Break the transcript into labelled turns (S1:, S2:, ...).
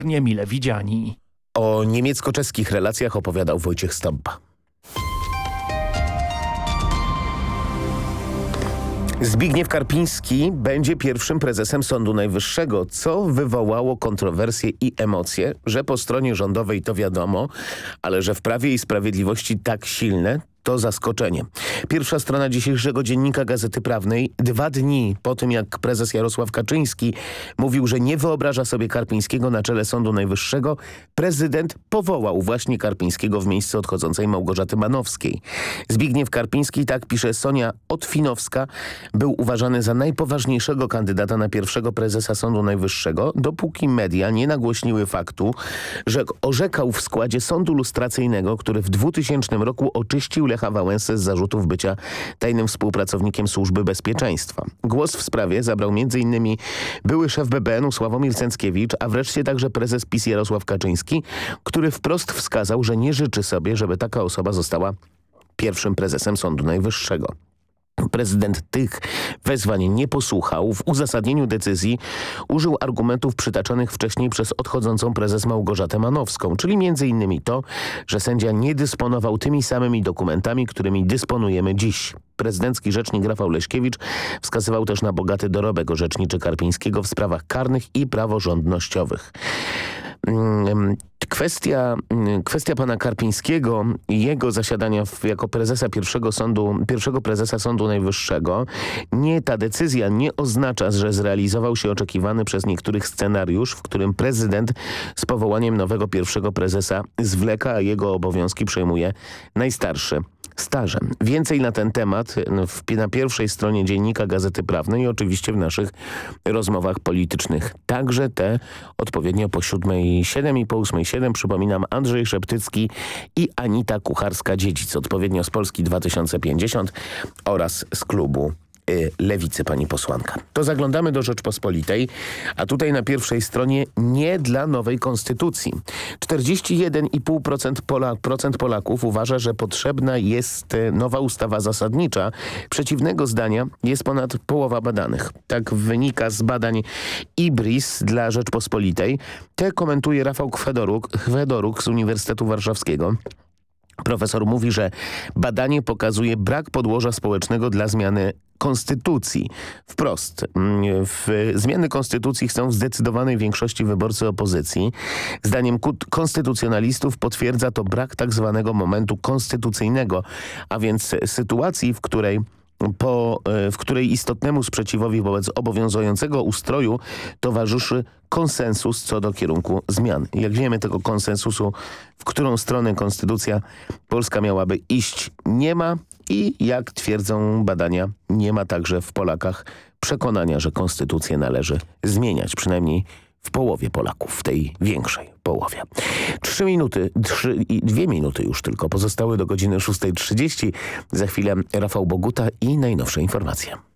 S1: niemile widziani.
S2: O niemiecko-czeskich relacjach opowiadał Wojciech Stąpa. Zbigniew Karpiński będzie pierwszym prezesem Sądu Najwyższego, co wywołało kontrowersje i emocje, że po stronie rządowej to wiadomo, ale że w Prawie i Sprawiedliwości tak silne, to zaskoczenie. Pierwsza strona dzisiejszego dziennika Gazety Prawnej, 2 dni po tym, jak prezes Jarosław Kaczyński mówił, że nie wyobraża sobie Karpińskiego na czele Sądu Najwyższego, prezydent powołał właśnie Karpińskiego w miejsce odchodzącej Małgorzaty Manowskiej. Zbigniew Karpiński, tak pisze Sonia Otwinowska, był uważany za najpoważniejszego kandydata na pierwszego prezesa Sądu Najwyższego, dopóki media nie nagłośniły faktu, że orzekał w składzie Sądu Lustracyjnego, który w 2000 roku oczyścił Lecha Wałęsę z zarzutów bycia tajnym współpracownikiem Służby Bezpieczeństwa. Głos w sprawie zabrał m.in. były szef BBN-u Sławomir Cęckiewicz, a wreszcie także prezes PiS Jarosław Kaczyński, który wprost wskazał, że nie życzy sobie, żeby taka osoba została pierwszym prezesem Sądu Najwyższego. Prezydent tych wezwań nie posłuchał. W uzasadnieniu decyzji użył argumentów przytaczonych wcześniej przez odchodzącą prezes Małgorzatę Manowską, czyli m.in. to, że sędzia nie dysponował tymi samymi dokumentami, którymi dysponujemy dziś. Prezydencki rzecznik Rafał Leśkiewicz wskazywał też na bogaty dorobek orzeczniczy Karpińskiego w sprawach karnych i praworządnościowych. Kwestia pana Karpińskiego i jego zasiadania jako pierwszego prezesa Sądu Najwyższego, ta decyzja nie oznacza, że zrealizował się oczekiwany przez niektórych scenariusz, w którym prezydent z powołaniem nowego pierwszego prezesa zwleka, a jego obowiązki przejmuje najstarszy stażem. Więcej na ten temat na pierwszej stronie dziennika Gazety Prawnej i oczywiście w naszych rozmowach politycznych. Także te odpowiednio po 7:07 i po 8:07, przypominam, Andrzej Szeptycki i Anita Kucharska-Dziedzic, odpowiednio z Polski 2050 oraz z klubu Lewicy, pani posłanka. To zaglądamy do Rzeczpospolitej, a tutaj na pierwszej stronie nie dla nowej konstytucji. 41,5% Polaków uważa, że potrzebna jest nowa ustawa zasadnicza. Przeciwnego zdania jest ponad połowa badanych. Tak wynika z badań IBRIS dla Rzeczpospolitej. Te komentuje Rafał Chwedoruk z Uniwersytetu Warszawskiego. Profesor mówi, że badanie pokazuje brak podłoża społecznego dla zmiany konstytucji. Wprost. Zmiany konstytucji chcą w zdecydowanej większości wyborcy opozycji. Zdaniem konstytucjonalistów potwierdza to brak tak zwanego momentu konstytucyjnego, a więc sytuacji, w której istotnemu sprzeciwowi wobec obowiązującego ustroju towarzyszy konsensus co do kierunku zmian. Jak wiemy, tego konsensusu, w którą stronę konstytucja polska miałaby iść, nie ma i jak twierdzą badania, nie ma także w Polakach przekonania, że konstytucję należy zmieniać, przynajmniej w połowie Polaków, w tej większej połowie. 2 minuty już tylko pozostały do godziny 6:30. Za chwilę Rafał Boguta i najnowsze informacje.